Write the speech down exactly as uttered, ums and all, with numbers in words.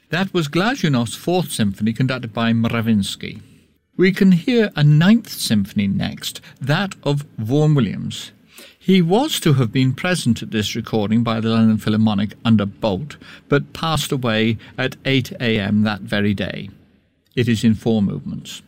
That was Glajunov's Fourth Symphony, conducted by Mravinsky. We can hear a Ninth Symphony next, that of Vaughan Williams. He was to have been present at this recording by the London Philharmonic under Bolt, but passed away at eight a m that very day. It is in four movements.